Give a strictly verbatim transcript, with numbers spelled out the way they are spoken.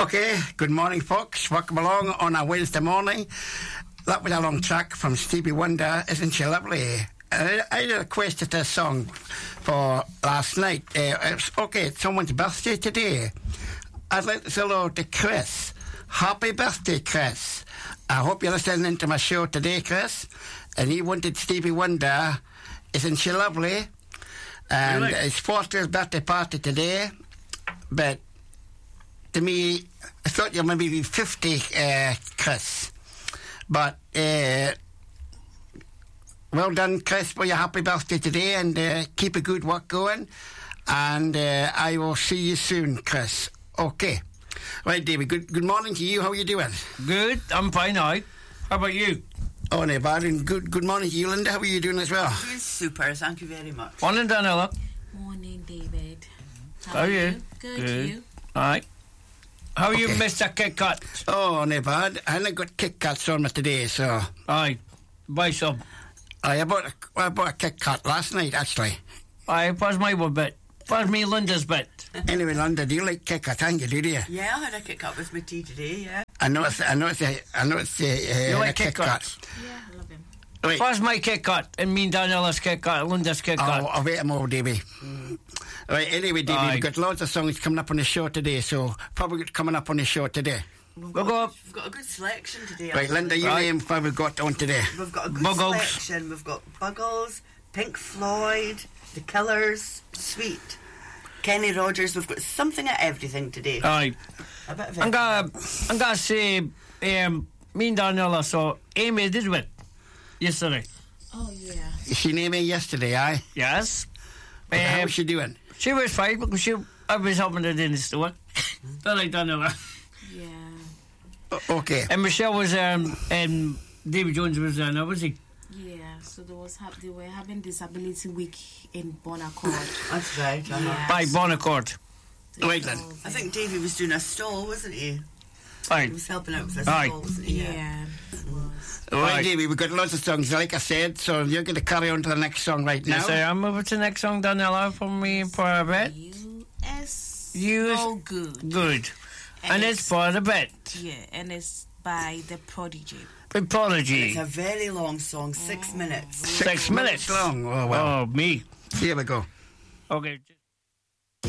Okay, good morning, folks. Welcome along on a Wednesday morning. That was a long track from Stevie Wonder, Isn't She Lovely? I, I requested this song for last night. Uh, it's, okay, it's someone's birthday today. I'd like to say hello to Chris. Happy birthday, Chris. I hope you're listening to my show today, Chris. And he wanted Stevie Wonder, Isn't She Lovely? And really? It's fortieth birthday party today. But to me, I thought you were maybe fifty, uh, Chris. But uh, well done, Chris, for your happy birthday today, and uh, keep a good work going. And uh, I will see you soon, Chris. Okay. Right, David, good good morning to you. How are you doing? Good, I'm fine, I. How about you? Oh, no bad. And good, good morning to you, Linda. How are you doing as well? Doing super, thank you very much. Morning, Daniela. Morning, David. How, How are you? Good, Good. you? Aye. How are you, Okay. Mister Kit Kat? Oh, no bad. I haven't got Kit Kats on me today, so... Aye. Buy some. I bought a, I bought a Kit Kat last night, actually. Aye, where's my one bit? Where's me Linda's bit? Anyway, Linda, do you like Kit Kat? Thank you, do you? Yeah, I had a kick up with my tea today, yeah. I know it's, I know it's, a, I know it's a, You uh, like a Kit Kit Kat? Kat. Yeah, I love him. Right. Where's my Kit Kat? And me and Daniela's Kit Kat, Linda's Kit Kat. Oh, I'll wait a more, Davey. Mm. Right, anyway, Davey, Aye. we've got loads of songs coming up on the show today, so probably got coming up on the show today. We've We'll got, go up. we've got a good selection today. Right, actually. Linda, you Right. name what we've got on today. We've got a good Buggles. selection. We've got Buggles, Pink Floyd, The Killers, Sweet, Kenny Rogers. We've got something of everything today. Aye. A bit of I'm everything. gonna, I'm gonna say, um, me and Daniela saw Amy Didwit yesterday. Oh, yeah. She named me yesterday, aye? Yes. Um, Um, How's she doing? she was fine because she, I was helping her in the store. But like Daniela. Yeah. O- okay. And Michelle was um and David Jones was there now, was he? Yeah, so there was ha- they were having Disability Week in Bon Accord. That's right. uh-huh. Yeah. By Bonaccord. Right then. I think Davey was doing a stall, wasn't he? Aye. He was helping out with a Aye. stall, wasn't he? Yeah, it was. Right, Aye. Davey, we've got lots of songs, like I said, so you're going to carry on to the next song right now. Yes, I am. Over to the next song, Daniela, for me for a bit. U S U S No Good. Good. And it's for the bit. Yeah, and it's by The Prodigy. The Prodigy. It's a very long song, six minutes. Six minutes. long. Oh, well. Oh, me. Here we go. Okay.